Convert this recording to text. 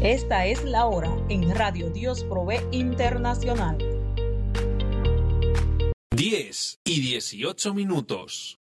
Esta es la hora en Radio Dios Provee Internacional. 10:18.